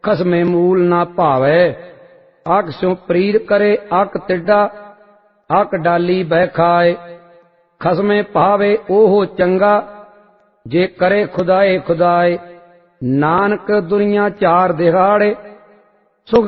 खसमे मूल ना भावै। अक स्यों प्रीर करे अक तिड्डा, अक डाली बह खाए। खसमे भावे ओहो चंगा, जे करे खुदाए खुदाए। नानक दुनिया चार दिहाड़े,